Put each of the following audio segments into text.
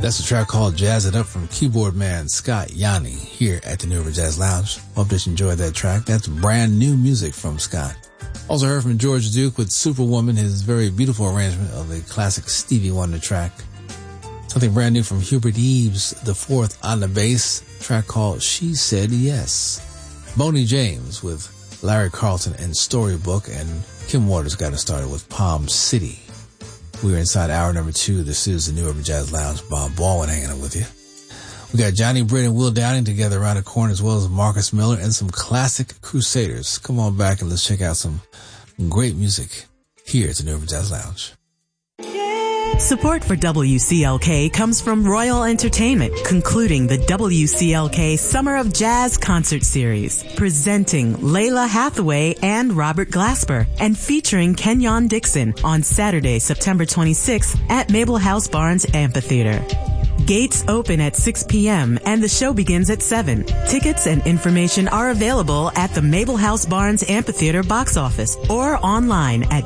That's a track called Jazz It Up from keyboard man Scott Yanni here at the New River Jazz Lounge. Hope that you enjoyed that track. That's brand new music from Scott. Also heard from George Duke with Superwoman, his very beautiful arrangement of the classic Stevie Wonder track. Something brand new from Hubert Eaves IV on the bass, track called She Said Yes. Boney James with Larry Carlton and Storybook, and Kim Waters got us started with Palm City. We're inside hour number 2. This is the New River Jazz Lounge. Bob Baldwin hanging out with you. We got Johnny Britt and Will Downing together around the corner, as well as Marcus Miller and some classic Crusaders. Come on back and let's check out some great music here at the New River Jazz Lounge. Support for WCLK comes from Royal Entertainment, concluding the WCLK Summer of Jazz Concert Series, presenting Layla Hathaway and Robert Glasper, and featuring Kenyon Dixon on Saturday, September 26th at Mabel House Barnes Amphitheater. Gates open at 6 p.m. and the show begins at 7. Tickets and information are available at the Mabel House Barnes Amphitheater box office or online at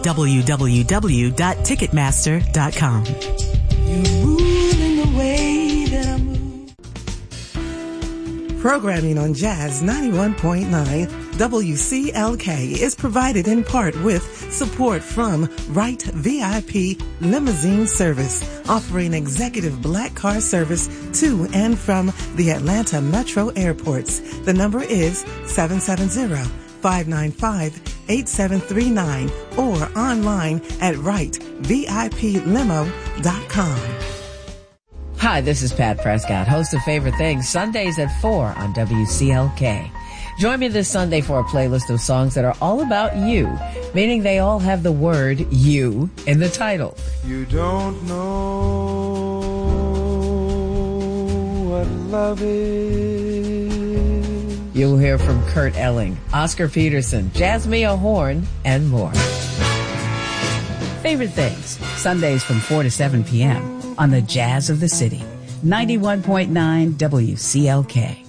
www.ticketmaster.com. You're moving the way that I move. Programming on Jazz 91.9 WCLK is provided in part with support from Wright VIP Limousine Service, offering executive black car service to and from the Atlanta Metro airports. The number is 770-595-8739 or online at wrightviplimo.com. Hi, this is Pat Prescott, host of Favorite Things, Sundays at 4 on WCLK. Join me this Sunday for a playlist of songs that are all about you, meaning they all have the word you in the title. You don't know what love is. You'll hear from Kurt Elling, Oscar Peterson, Jasmine Horn, and more. Favorite Things, Sundays from 4 to 7 p.m. on the Jazz of the City, 91.9 WCLK.